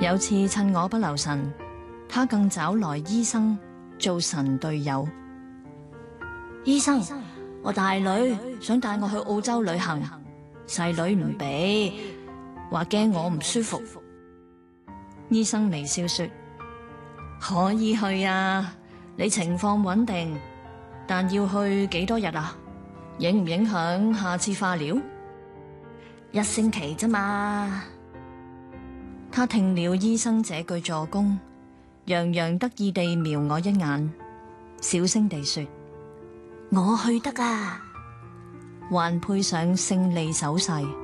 有次趁我不留神，他更找來醫生做神隊友。醫生，我大女想帶我去澳洲旅行，細女唔俾，話驚我唔舒服。醫生微笑說：可以去啊，你情況穩定，但要去幾多日啊？影唔影響下次化療？1星期啫嘛。他聽了醫生這句助攻，洋洋得意地瞄我一眼，小聲地說：我去得啊，還配上勝利手勢。